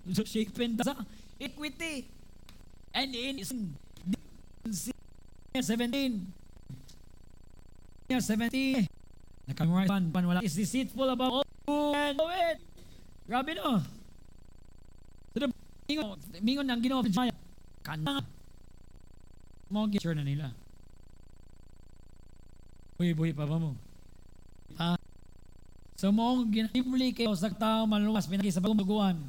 So shapen sa equity. And in 17 nakamemorize pan wala is deceitful about all and do it. Grabe no. So mingon ang Ginoo sa kanang mo sure na nila. Buhi pa ba mo? So mo ginimli kayo sa tao maluwas pinagi sa pagbuguan.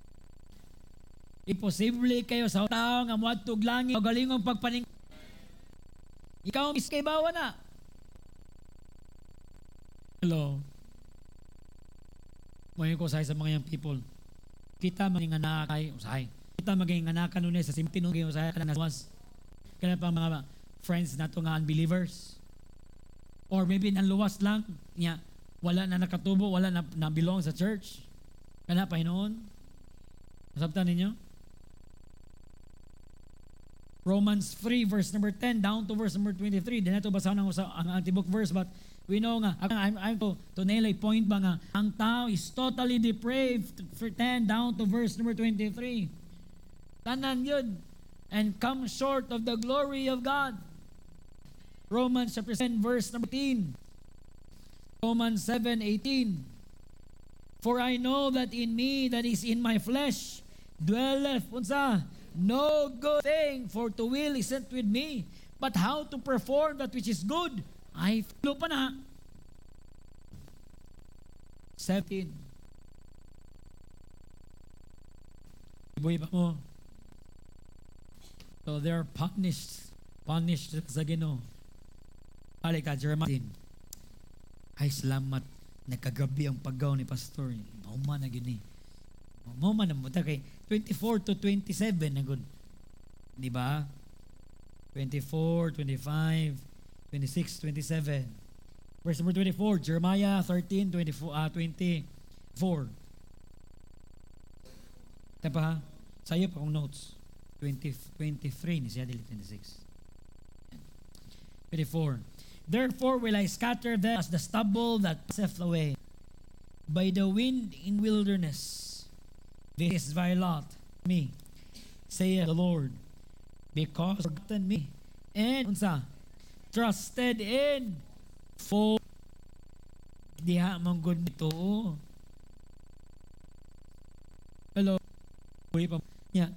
Imposible kayo sa tao nga moadtog langit o galingong pagpaning. Ikaw miskay bawa na. Hello. Mayon ko sa mga young people. Kita maging anakay usahay. Kita maging anakan nun sa simtinong kayo usahay ka na naswas. Kaya pang mga friends nato nga unbelievers. Or maybe nanluwas lang niya. Wala na nakatubo, wala na belong sa church. Kaya pa noon. Masabtan ninyo? Romans 3 verse number 10 down to verse number 23. Di na ito basahan ang anti-book verse, but we know nga, I'm to nail a point ba nga, ang tao is totally depraved, 10 down to verse number 23. Tanan yun, and come short of the glory of God. Romans chapter 10 verse number 18. Romans 7:18. For I know that in me, that is in my flesh, dwelleth unsa no good thing, for to will isn't with me, but how to perform that which is good, I feel pa na. 17. Ibuhi pa mo. So they're punished sa Ginoo. Halika, Jeremiah. Ay, salamat. Nagkagabi ang paggaw ni Pastor. Mauma na gini. Mauma na mo. Kay 24 to 27 na good. Di ba? 24, 25, 26, 27. Verse number 24, Jeremiah 13, 24. Tapa ha? Sa'yo pa kong notes. 23 ni siya, dili 26. 24. Therefore will I scatter them as the stubble that passeth away by the wind in wilderness. This is thy lot, me, saith the Lord, because forgotten me, and unsa, trusted in, for diha mong good nito. Hello, buhay pa niya.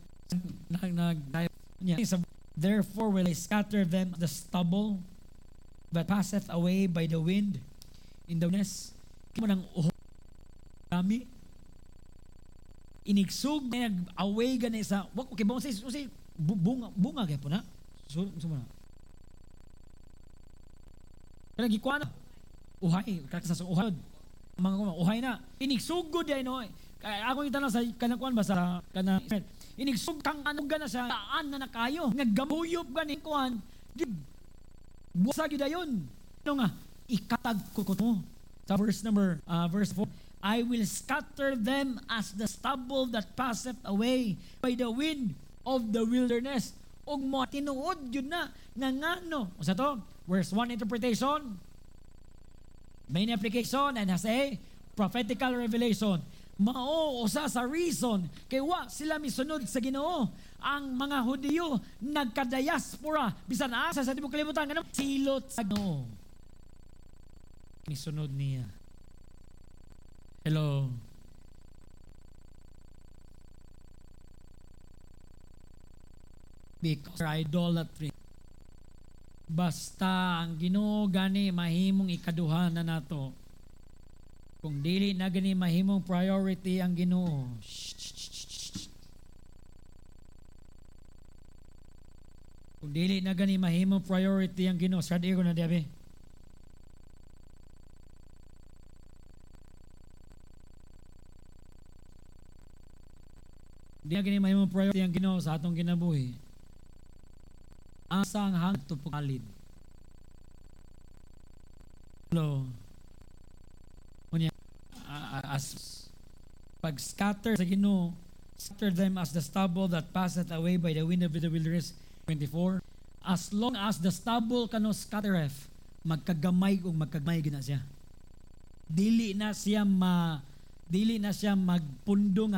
Therefore will I scatter them the stubble that passeth away by the wind in the wilderness. Kimo nang kami inigsug na nag-away gani sa okay ba say bunga kay po na so na kana gikuan uhay kakasa sa uhay mga uhay na inigsugod ay no ako kita na sa kanang kuan ba sa kana inigsug kang ano gana sa taan na nakayo naggamuyop gani kuan busa gyud ayon no nga ikatag ko sa verse 4. I will scatter them as the stubble that passeth away by the wind of the wilderness. Og mo tinuod yun na ngano. O sa to, verse 1 interpretation, main application, and has a prophetical revelation. Mao usa sa reason kay wa sila misunod sa Ginoo. Ang mga Hudiyo nagkadiaspora bisan asa sa tibok kalibutan kanang silot sa Ginoo. Misunod niya. Hello. Because idolatry. Basta ang Ginoo gani mahimong ikaduhan na nato. Kung dili na gani mahimong priority ang Ginoo. Kung dili na gani mahimong priority ang Ginoo, sad ko na diabe. Di na gani mahimong priority ang Ginoo sa atong kinabuhi. Asa ang hangad tupukalid. Hello. As pag-scatter sa Ginoo, scatter them as the stubble that passeth away by the wind of the wilderness. 24. As long as the stubble kano scattereth, magkagamay ug magkagamay gina siya. Dili na siya magpundo nga